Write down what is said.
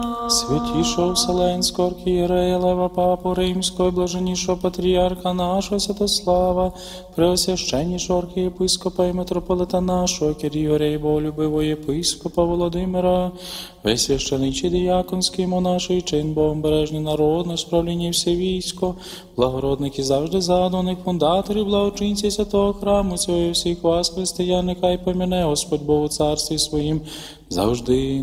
Святішого Вселенського архієрея Лева Папу Римського, і блаженнішого патріарха нашого Святослава, преосвященнішого архієпископа і митрополита нашого Киріоря і боголюбивого єпископа Володимира, весь священичий діяконський монаший чин, богомбережний народне справління і все військо, благородних і завжди задуманих фундаторів, благочинців святого храму цього і всіх вас, християни, хай поміне Господь Бог у царстві своїм завжди.